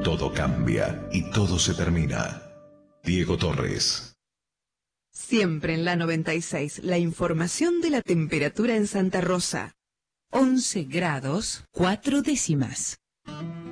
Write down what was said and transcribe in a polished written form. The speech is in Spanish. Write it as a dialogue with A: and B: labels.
A: Todo cambia y todo se termina. Diego Torres.
B: Siempre en la 96, la información de la temperatura en Santa Rosa. 11 grados, 4 décimas.